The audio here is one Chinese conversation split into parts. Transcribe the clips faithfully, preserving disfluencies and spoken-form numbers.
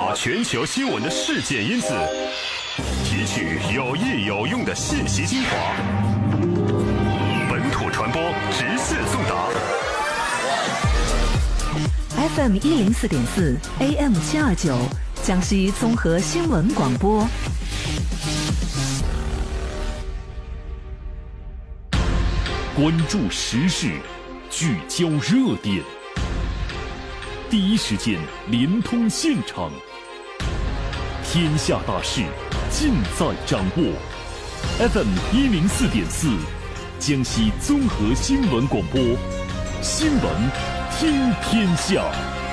抓全球新闻的事件因子，提取有益有用的信息精华，本土传播直线送达。 F M 一零四点四 A M 七二九，江西综合新闻广播。 关注时事，聚焦热点，第一时间连通现场，天下大事尽在掌握。F M 一零四点四，江西综合新闻广播，新闻听天下。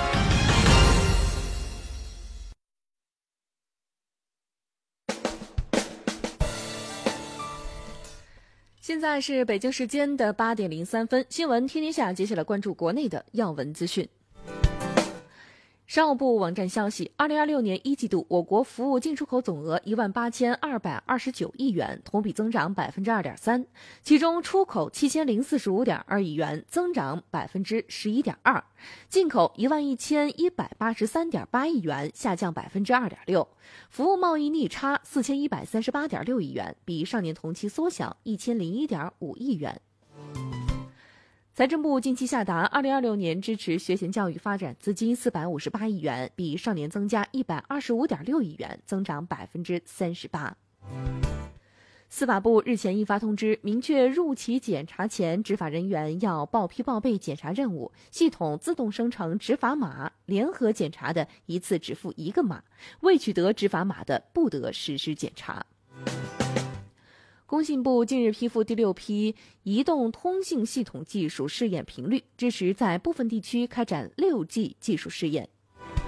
现在是北京时间的八点零三分，新闻天天下，接下来关注国内的要闻资讯。商务部网站消息，二零二六年一季度，我国服务进出口总额一万八千二百二十九亿元，同比增长百分之二点三，其中出口七千零四十五点二亿元，增长百分之十一点二，进口一万一千一百八十三点八亿元，下降百分之二点六，服务贸易逆差四千一百三十八点六亿元，比上年同期缩小一千零一点五亿元。财政部近期下达二零二六年支持学前教育发展资金四百五十八亿元，比上年增加一百二十五点六亿元，增长百分之三十八。司法部日前印发通知，明确入企检查前，执法人员要报批报备检查任务，系统自动生成执法码，联合检查的一次只付一个码，未取得执法码的不得实施检查。工信部近日批复第六批移动通信系统技术试验频率，支持在部分地区开展 六 G 技术试验。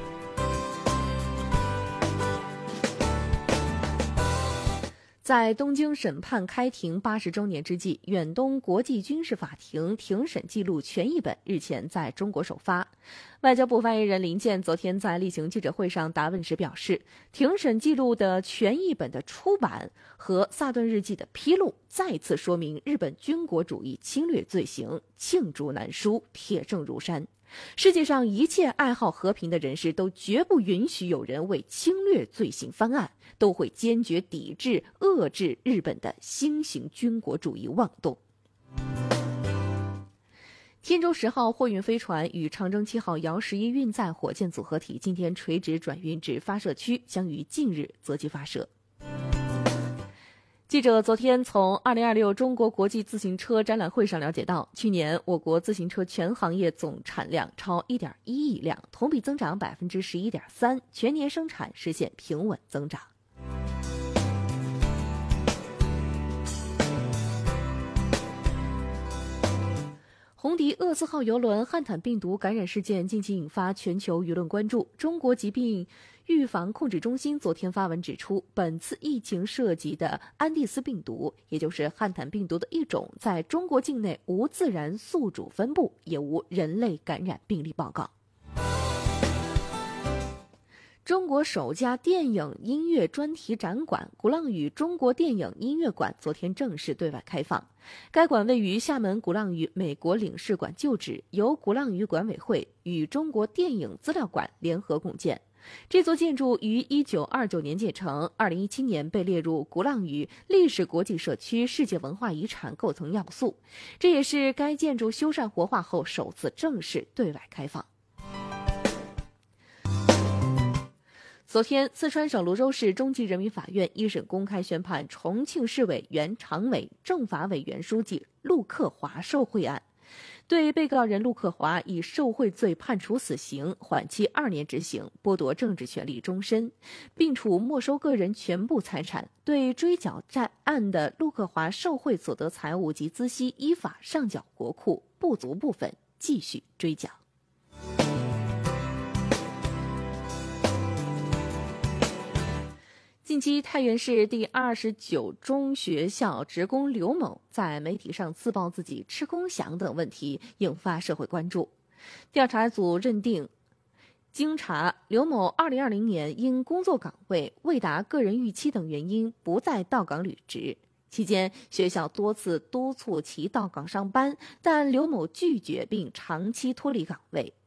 在东京审判开庭八十周年之际，远东国际军事法庭庭审记录全译本日前在中国首发。外交部发言人林健昨天在例行记者会上答问时表示，庭审记录的全译本的出版和萨顿日记的披露，再次说明日本军国主义侵略罪行罄竹难书，铁证如山。世界上一切爱好和平的人士都绝不允许有人为侵略罪行翻案，都会坚决抵制、遏制日本的新型军国主义妄动。天舟十号货运飞船与长征七号遥十一运载火箭组合体今天垂直转运至发射区，将于近日择机发射。记者昨天从二零二六中国国际自行车展览会上了解到，去年我国自行车全行业总产量超 一点一亿辆，同比增长百分之十一点三，全年生产实现平稳增长。红迪厄斯号邮轮汉坦病毒感染事件近期引发全球舆论关注。中国疾病预防控制中心昨天发文指出，本次疫情涉及的安地斯病毒，也就是汉坦病毒的一种，在中国境内无自然宿主分布，也无人类感染病例报告。中国首家电影音乐专题展馆鼓浪屿中国电影音乐馆昨天正式对外开放。该馆位于厦门鼓浪屿美国领事馆旧址，由鼓浪屿管委会与中国电影资料馆联合共建。这座建筑于一九二九年建成，二零一七年被列入鼓浪屿历史国际社区世界文化遗产构成要素。这也是该建筑修缮活化后首次正式对外开放。昨天，四川省泸州市中级人民法院一审公开宣判重庆市委原常委、政法委原书记陆克华受贿案，对被告人陆克华以受贿罪判处死刑，缓期二年执行，剥夺政治权利终身，并处没收个人全部财产。对追缴在案的陆克华受贿所得财物及孳息依法上缴国库，不足部分继续追缴。近期，太原市第二十九中学校职工刘某在媒体上自曝自己吃空饷等问题，引发社会关注。调查组认定，经查，刘某二零二零年因工作岗位未达个人预期等原因不在到岗履职。期间，学校多次督促其到岗上班，但刘某拒绝并长期脱离岗位，